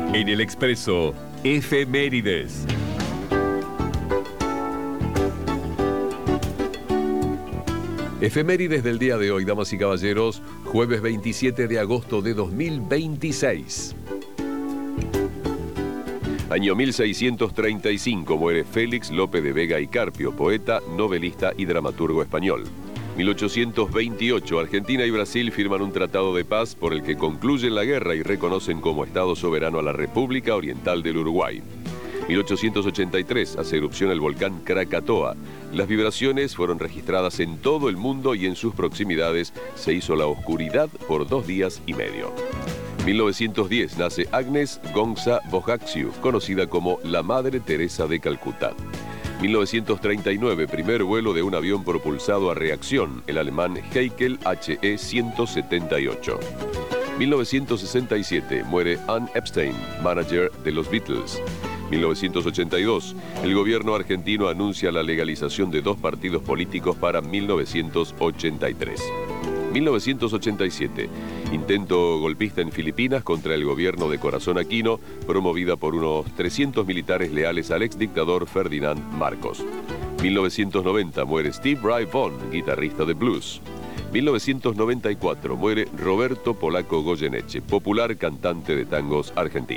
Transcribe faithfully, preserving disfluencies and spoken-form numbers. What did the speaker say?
En el Expreso, efemérides. Efemérides del día de hoy, damas y caballeros, jueves veintisiete de agosto de dos mil veintiséis. Año mil seiscientos treinta y cinco, muere Félix Lope de Vega y Carpio, poeta, novelista y dramaturgo español. mil ochocientos veintiocho, Argentina y Brasil firman un tratado de paz por el que concluyen la guerra y reconocen como Estado soberano a la República Oriental del Uruguay. mil ochocientos ochenta y tres, hace erupción el volcán Krakatoa. Las vibraciones fueron registradas en todo el mundo y en sus proximidades se hizo la oscuridad por dos días y medio. mil novecientos diez, nace Agnes Gonza Bojaxiu, conocida como la Madre Teresa de Calcuta. mil novecientos treinta y nueve, primer vuelo de un avión propulsado a reacción, el alemán Heikel H E ciento setenta y ocho. mil novecientos sesenta y siete, muere Ann Epstein, manager de los Beatles. mil novecientos ochenta y dos, el gobierno argentino anuncia la legalización de dos partidos políticos para mil novecientos ochenta y tres. mil novecientos ochenta y siete, intento golpista en Filipinas contra el gobierno de Corazón Aquino, promovida por unos trescientos militares leales al exdictador Ferdinand Marcos. mil novecientos noventa, muere Steve Ray Vaughan, guitarrista de blues. mil novecientos noventa y cuatro, muere Roberto Polaco Goyeneche, popular cantante de tangos argentino.